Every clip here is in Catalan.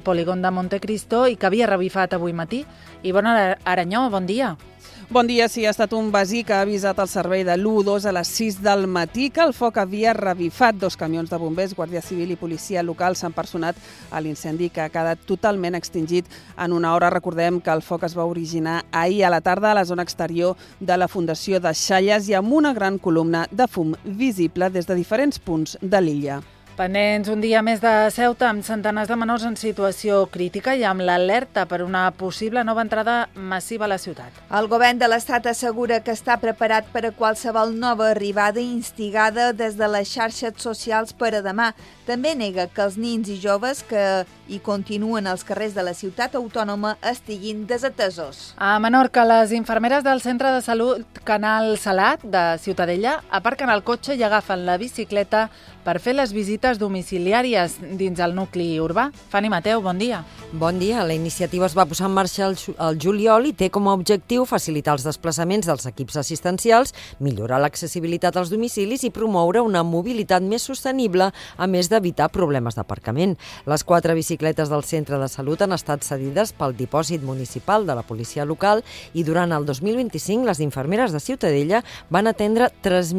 polígon de Montecristo i que havia revifat avui matí. Ivona Aranyó, bon dia. Bon dia. Sí, ha estat un veí que ha avisat el servei de l'112 a les 6 del matí que el foc havia revifat. 2 camions de bombers, Guàrdia Civil i policia local s'han personat a l'incendi que ha quedat totalment extingit en una hora. Recordem que el foc es va originar ahir a la tarda a la zona exterior de la Fundació de Xalles i amb una gran columna de fum visible des de diferents punts de l'illa. Pendents un dia més de Ceuta amb centenars de menors en situació crítica i amb l'alerta per una possible nova entrada massiva a la ciutat. El govern de l'Estat assegura que està preparat per a qualsevol nova arribada instigada des de les xarxes socials per a demà. També nega que els nins i joves que hi continuen als carrers de la ciutat autònoma estiguin desatesos. A Menorca, les infermeres del Centre de Salut Canal Salat de Ciutadella aparquen el cotxe i agafen la bicicleta per fer les visites domiciliàries dins el nucli urbà. Fanny Mateu, bon dia. Bon dia. La iniciativa es va posar en marxa al juliol i té com a objectiu facilitar els desplaçaments dels equips assistencials, millorar l'accessibilitat als domicilis i promoure una mobilitat més sostenible, a més d'evitar problemes d'aparcament. Les 4 bicicletes del centre de salut han estat cedides pel dipòsit municipal de la policia local i durant el 2025 les infermeres de Ciutadella van atendre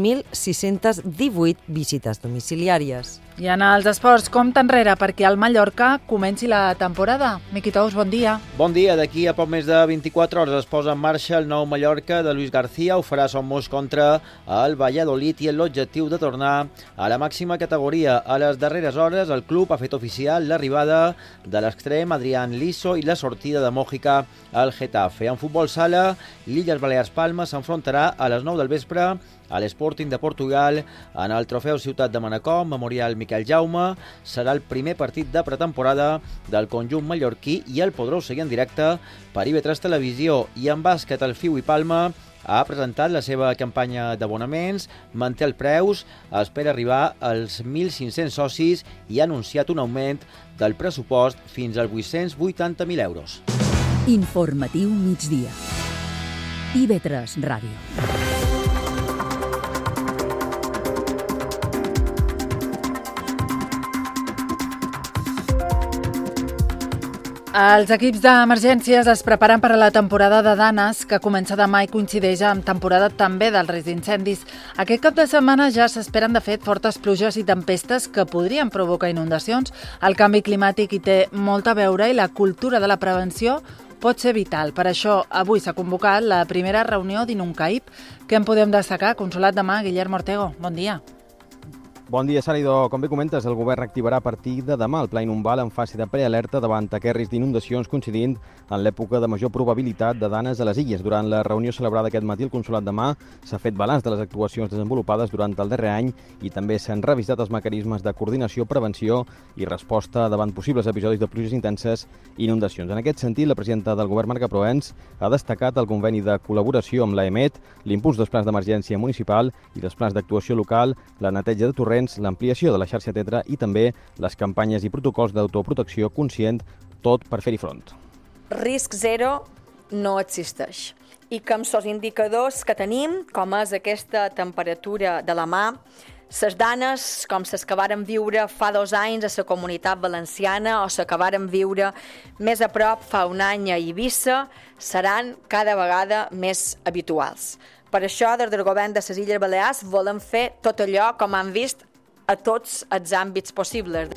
3.618 visites domiciliàries. I en els esports, compte enrere perquè al Mallorca comenci la temporada. Miqui Tous, bon dia. Bon dia. D'aquí a poc més de 24 hores es posa en marxa el nou Mallorca de Luis García. Ho farà Somos contra el Valladolid i l'objectiu de tornar a la màxima categoria. A les darreres hores el club ha fet oficial l'arribada de l'extrem Adrián Liso i la sortida de Mójica al Getafe. En futbol sala, l'Illes Balears Palma s'enfrontarà a les 9 del vespre a l'Sporting de Portugal en el trofeu Ciutat de Manacor, Memorial Miquel Jaume. Serà el primer partit de pretemporada del conjunt mallorquí i el podreu seguir en directe per IB3 Televisió. I en bàsquet, el FIU i Palma ha presentat la seva campanya d'abonaments, manté els preus, espera arribar als 1.500 socis i ha anunciat un augment del pressupost fins als 880.000 euros. Informatiu migdia. IB3 Ràdio. Els equips d'emergències es preparen per a la temporada de danes, que comença demà i coincideix amb temporada també del risc d'incendis. Aquest cap de setmana ja s'esperen, de fet, fortes pluges i tempestes que podrien provocar inundacions. El canvi climàtic hi té molt a veure i la cultura de la prevenció pot ser vital. Per això, avui s'ha convocat la primera reunió d'Inuncaip. Què en podem destacar? Consolat de Mar, Guillermo Ortego. Bon dia. Bon dia, Sàlido. Com bé comentes, el govern activarà a partir de demà el pla Inumbal en fase de prealerta davant aquest risc d'inundacions coincidint en l'època de major probabilitat de danes a les illes. Durant la reunió celebrada aquest matí al Consolat de Mar s'ha fet balanç de les actuacions desenvolupades durant el darrer any i també s'han revisat els mecanismes de coordinació, prevenció i resposta davant possibles episodis de pluges intenses i inundacions. En aquest sentit, la presidenta del govern, Marga Proens, ha destacat el conveni de col·laboració amb l'AEMET, l'impuls dels plans d'emergència municipal i dels plans d'actuació local, la neteja de torrents, l'ampliació de la xarxa Tetra i també les campanyes i protocols d'autoprotecció conscient, tot per fer-hi front. Risc zero no existeix. I que amb els indicadors que tenim, com és aquesta temperatura de la mà, les danes, com les que varen viure fa 2 anys a la Comunitat Valenciana o les que varen viure més a prop fa un any a Eivissa, seran cada vegada més habituals. Per això, des del govern de les Illes Balears, volem fer tot allò, com han vist, a tots els àmbits possibles.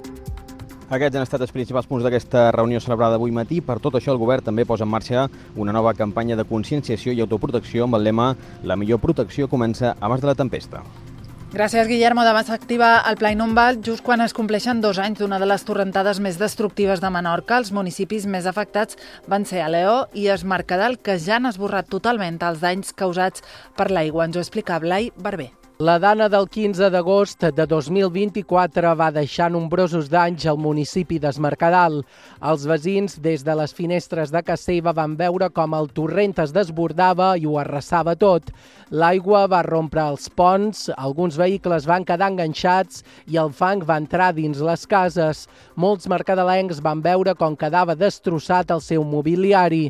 Aquests han estat els principals punts d'aquesta reunió celebrada avui matí. Per tot això, el govern també posa en marxa una nova campanya de conscienciació i autoprotecció amb el lema «La millor protecció comença abans de la tempesta». Gràcies, Guillermo. Demà s'activa el Pla Inumbal just quan es compleixen 2 anys d'una de les torrentades més destructives de Menorca. Els municipis més afectats van ser Alaior i Es Mercadal, que ja han esborrat totalment els danys causats per l'aigua. Ens ho explica Blai Barber. La dana del 15 d'agost de 2024 va deixar nombrosos danys al municipi d'Es Mercadal. Els veïns, des de les finestres de casa seva, van veure com el torrent es desbordava i ho arrasava tot. L'aigua va rompre els ponts, alguns vehicles van quedar enganxats i el fang va entrar dins les cases. Molts mercadalencs van veure com quedava destrossat el seu mobiliari.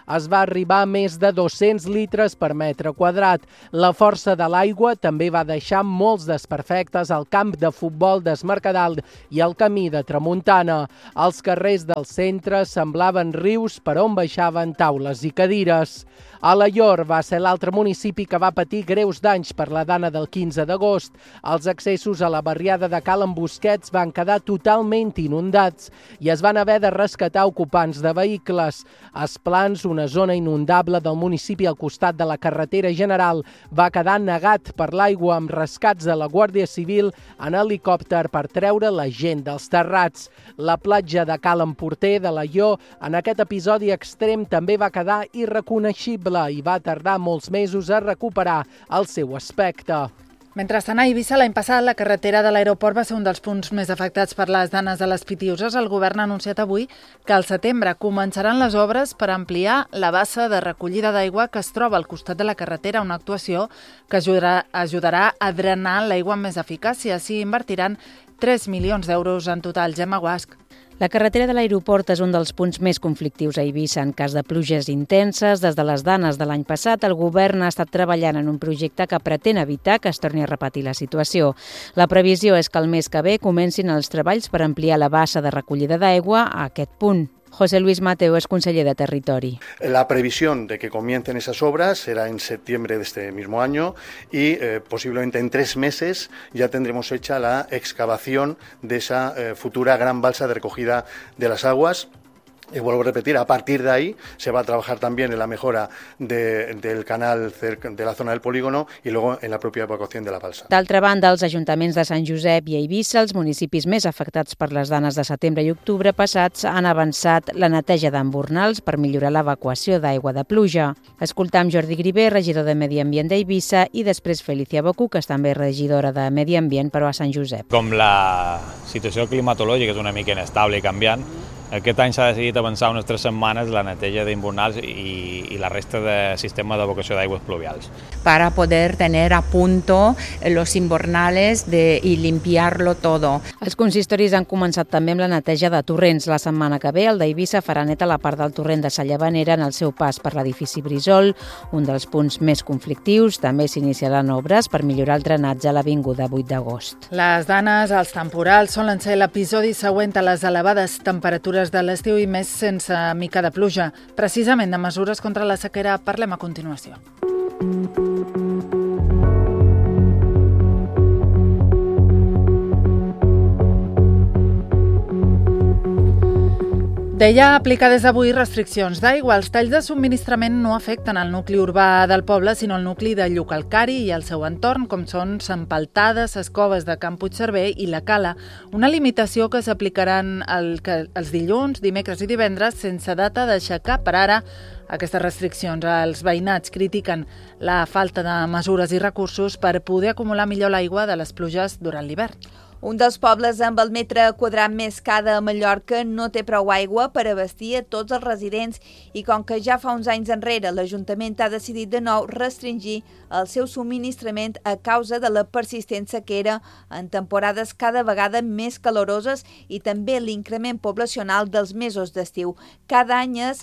es va arribar a més de 200 litres per metre quadrat. La força de l'aigua també va deixar molts desperfectes al camp de futbol d'Es Mercadal i al camí de Tramuntana. Els carrers del centre semblaven rius per on baixaven taules i cadires. Alaior va ser l'altre municipi que va patir greus danys per la dana del 15 d'agost. Els accessos a la barriada de Cal en Busquets van quedar totalment inundats i es van haver de rescatar ocupants de vehicles. Esplans, una zona inundable del municipi al costat de la carretera general, va quedar negat per l'aigua amb rescats de la Guàrdia Civil en helicòpter per treure la gent dels terrats. La platja de Cal Emporter de Alaior en aquest episodi extrem també va quedar irreconeixible i va tardar molts mesos a recuperar el seu aspecte. Mentrestant, a Eivissa, l'any passat, la carretera de l'aeroport va ser un dels punts més afectats per les danes de les Pitiuses. El govern ha anunciat avui que al setembre començaran les obres per ampliar la bassa de recollida d'aigua que es troba al costat de la carretera, una actuació que ajudarà a drenar l'aigua amb més eficàcia. S'hi invertiran 3 milions d'euros en total. Gemma Guasc. La carretera de l'aeroport és un dels punts més conflictius a Eivissa en cas de pluges intenses. Des de les danes de l'any passat, el govern ha estat treballant en un projecte que pretén evitar que es torni a repetir la situació. La previsió és que el mes que ve comencin els treballs per ampliar la bassa de recollida d'aigua a aquest punt. José Luis Mateo es conseller de Territori. La previsión de que comiencen esas obras será en septiembre de este mismo año y posiblemente en 3 meses ya tendremos hecha la excavación de esa futura gran balsa de recogida de las aguas. Y vuelvo a repetir, a partir de ahí se va a trabajar también en la mejora del canal de la zona del polígono y luego en la propia evacuación de la balsa. D'altra banda, els ajuntaments de Sant Josep i Eivissa, els municipis més afectats per les danes de setembre i octubre passats, han avançat la neteja d'embornals per millorar l'evacuació d'aigua de pluja. Escoltam Jordi Griver, regidor de Medi Ambient d'Eivissa, i després Felicia Bocu, que és també regidora de Medi Ambient, però a Sant Josep. Com la situació climatològica és una mica inestable i canviant, aquest any s'ha decidit avançar unes 3 setmanes la neteja d'embornals i la resta de sistema d'evacuació d'aigües pluvials. Para poder tener a punto los invernales y limpiarlo todo. Els consistoris han començat també amb la neteja de torrents. La setmana que ve el d'Eivissa farà neta la part del torrent de Sallavanera en el seu pas per l'edifici Brisol, un dels punts més conflictius. També s'iniciaran obres per millorar el drenatge a l'avinguda 8 d'agost. Les danes, els temporals, solen ser l'episodi següent a les elevades temperatures de l'estiu i més sense mica de pluja. Precisament de mesures contra la sequera parlem a continuació. Deia aplicar des d'avui restriccions d'aigua. Els talls de subministrament no afecten el nucli urbà del poble, sinó el nucli de Llucalcari i el seu entorn, com són Sant Paltades, les coves de Can Puigcerver i la Cala. Una limitació que s'aplicaran els dilluns, dimecres i divendres sense data d'aixecar per ara aquestes restriccions. Els veïnats critiquen la falta de mesures i recursos per poder acumular millor l'aigua de les pluges durant l'hivern. Un dels pobles amb el metre quadrat més car de Mallorca no té prou aigua per abastir a tots els residents i com que ja fa uns anys enrere l'Ajuntament ha decidit de nou restringir el seu subministrament a causa de la persistent sequera en temporades cada vegada més caloroses i també l'increment poblacional dels mesos d'estiu. Cada any es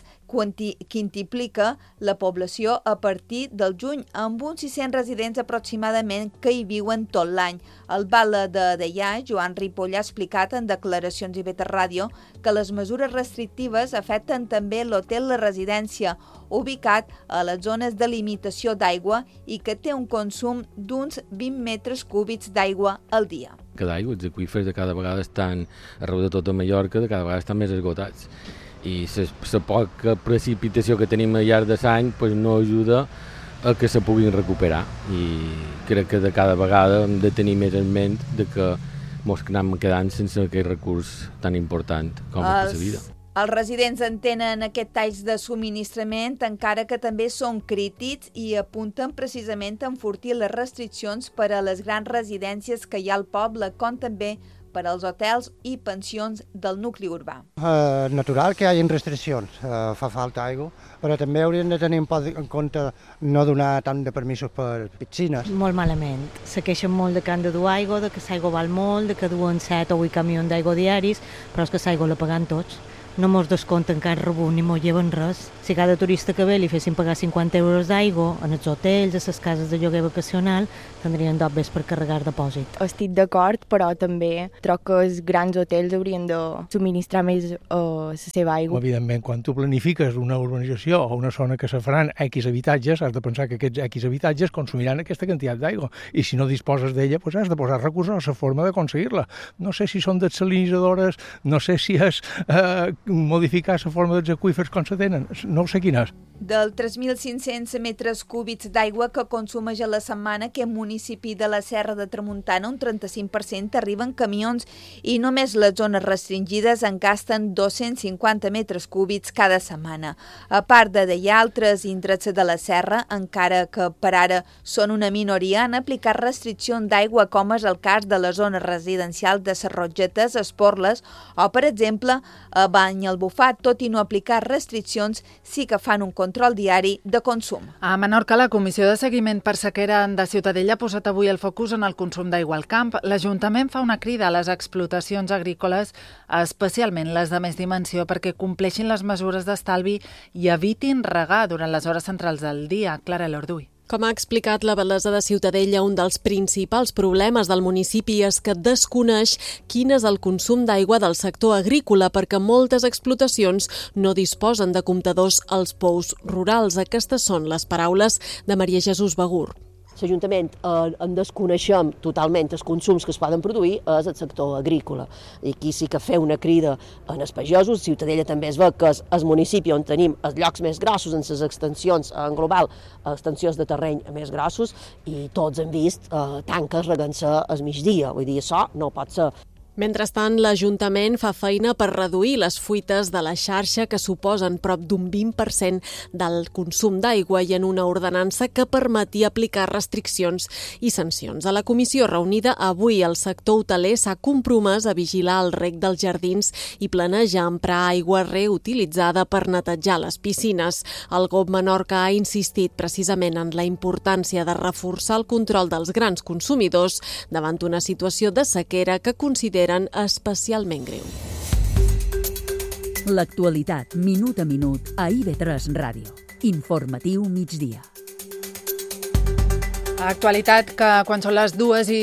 quintuplica la població a partir del juny, amb uns 600 residents aproximadament que hi viuen tot l'any. El bala de Deià, Joan Ripoll, ha explicat en declaracions i Beta Ràdio que les mesures restrictives afecten també l'hotel La Residència, ubicat a les zones de limitació d'aigua i que té un consum d'uns 20 metres cúbics d'aigua al dia. Cada aigua, els aqüífers de cada vegada estan arreu de tota Mallorca, de cada vegada estan més esgotats. I la poca precipitació que tenim al llarg de l'any no ajuda a que se puguin recuperar. I crec que de cada vegada hem de tenir més en ment de que ens anem quedant sense aquest recurs tan important com és la vida. Els residents entenen aquest talls de subministrament, encara que també són crítics i apunten precisament a enfortir les restriccions per a les grans residències que hi ha al poble, com també per als hotels i pensions del nucli urbà. Natural que hi hagi restriccions, fa falta aigua, però també hauríem de tenir en compte no donar tant de permisos per piscines. Molt malament. Se queixen molt de que han de dur aigua, de que l'aigua val molt, de que duen 7 o 8 camions d'aigua diaris, però és que l'aigua la paguen tots. no mos descompten cap rebut ni mos lleven res. Si cada turista que ve li fessin pagar 50 euros d'aigua en els hotels, a les cases de lloguer vacacional, tindrien dobbes per carregar depòsit. Estic d'acord, però també troc que els grans hotels haurien de subministrar més la seva aigua. Evidentment, quan tu planifiques una urbanització o una zona que se faran X habitatges, has de pensar que aquests X habitatges consumiran aquesta quantitat d'aigua. I si no disposes d'ella, doncs has de posar recursos a la forma d'aconseguir-la. No sé si són desalinitzadores, no sé si és modificar la forma dels aqüífers com se tenen, no ho sé quin és. Del 3.500 metres cúbics d'aigua que consumeix a la setmana aquest municipi de la Serra de Tramuntana, un 35% arriben camions i només les zones restringides en gasten 250 metres cúbics cada setmana. A part d'hi ha altres indrets de la Serra, encara que per ara són una minoria, han aplicat restriccions d'aigua, com és el cas de les zones residencials de Serrotgetes, Esporles o, per exemple, a Banyalbufar, tot i no aplicar restriccions, sí que fan un control diari de consum. A Menorca, la Comissió de Seguiment per Sequera de Ciutadella ha posat avui el focus en el consum d'aigua al camp. L'Ajuntament fa una crida a les explotacions agrícoles, especialment les de més dimensió, perquè compleixin les mesures d'estalvi i evitin regar durant les hores centrals del dia. Clara Lorduy. Com ha explicat la batllessa de Ciutadella, un dels principals problemes del municipi és que desconeix quin és el consum d'aigua del sector agrícola perquè moltes explotacions no disposen de comptadors als pous rurals. Aquestes són les paraules de Maria Jesús Begur. L'Ajuntament en desconeixem totalment els consums que es poden produir és el sector agrícola. I aquí sí que fer una crida en els pagesos. Ciutadella també es veu que és el municipi on tenim els llocs més grossos en les extensions, en global, extensions de terreny més grossos, i tots hem vist tanques regant-se al migdia. Vull dir, això no pot ser. Mentrestant, l'Ajuntament fa feina per reduir les fuites de la xarxa que suposen prop d'un 20% del consum d'aigua i en una ordenança que permetia aplicar restriccions i sancions. A la comissió reunida avui, el sector hoteler s'ha compromès a vigilar el reg dels jardins i planejar emprar aigua reutilitzada per netejar les piscines. El GOB Menorca ha insistit precisament en la importància de reforçar el control dels grans consumidors davant una situació de sequera que consideren especialment greu. L'actualitat, minut a minut, a IB3 Ràdio. Informatiu migdia. Actualitat que quan són les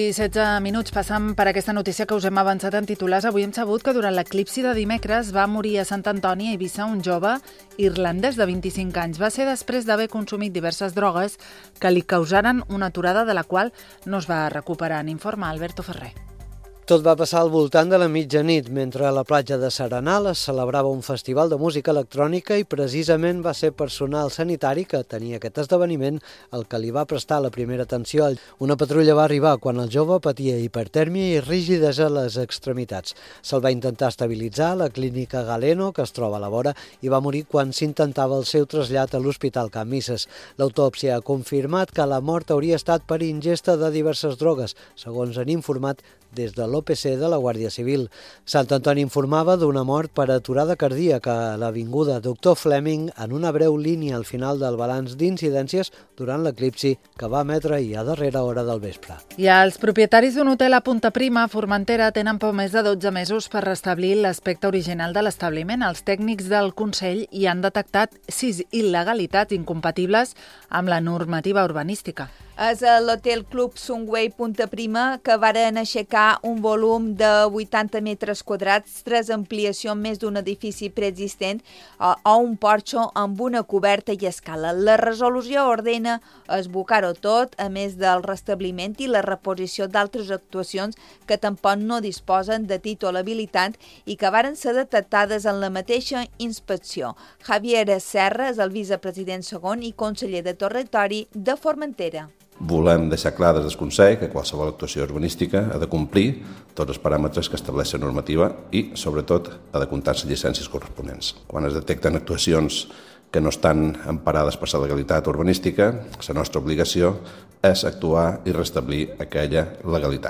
2:16 passam per aquesta notícia que us hem avançat en titulars. Avui hem sabut que durant l'eclipsi de dimecres va morir a Sant Antoni, a Eivissa, un jove irlandès de 25 anys. Va ser després d'haver consumit diverses drogues que li causaren una aturada de la qual no es va recuperar. N'informa Alberto Ferrer. Tot va passar al voltant de la mitjanit, mentre a la platja de Serenal es celebrava un festival de música electrònica i precisament va ser personal sanitari que tenia aquest esdeveniment el que li va prestar la primera atenció. Una patrulla va arribar quan el jove patia hipertèrmia i rigidesa a les extremitats. Se'l va intentar estabilitzar a la clínica Galeno, que es troba a la vora, i va morir quan s'intentava el seu trasllat a l'Hospital Can Misses. L'autòpsia ha confirmat que la mort hauria estat per ingesta de diverses drogues, segons han informat des de l'OPC de la Guàrdia Civil. Sant Antoni informava d'una mort per aturada cardíaca a l'avinguda Doctor Fleming en una breu línia al final del balanç d'incidències durant l'eclipsi que va emetre ahir a darrera hora del vespre. I els propietaris d'un hotel a Punta Prima, a Formentera, tenen poc més de 12 mesos per restablir l'aspecte original de l'establiment. Els tècnics del Consell hi han detectat 6 il·legalitats incompatibles amb la normativa urbanística. És l'Hotel Club Sunway Punta Prima que varen aixecar un volum de 80 metres quadrats tras ampliació més d'un edifici preexistent o un porxo amb una coberta i escala. La resolució ordena esbocar-ho tot, a més del restabliment i la reposició d'altres actuacions que tampoc no disposen de títol habilitant i que varen ser detectades en la mateixa inspecció. Javier Serra és el vicepresident segon i conseller de Territori de Formentera. Volem deixar clar des del Consell que qualsevol actuació urbanística ha de complir tots els paràmetres que estableix la normativa i, sobretot, ha de comptar les llicències corresponents. Quan es detecten actuacions que no estan emparades per la legalitat urbanística, la nostra obligació és actuar i restablir aquella legalitat.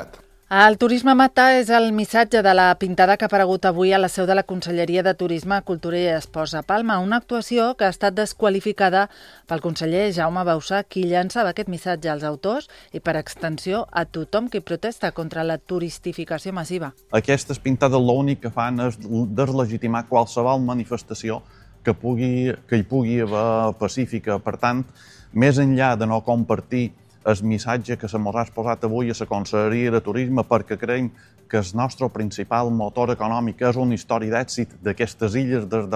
El turisme mata és el missatge de la pintada que ha aparegut avui a la seu de la Conselleria de Turisme, Cultura i Esports a Palma, una actuació que ha estat desqualificada pel conseller Jaume Bausà, qui llançava aquest missatge als autors i, per extensió, a tothom qui protesta contra la turistificació massiva. Aquestes pintades l'únic que fan és deslegitimar qualsevol manifestació que hi pugui haver pacífica. Per tant, més enllà de no compartir el missatge que se mos ha exposat avui a la Conselleria de Turisme, perquè creiem que el nostre principal motor econòmic és una història d'èxit d'aquestes illes des de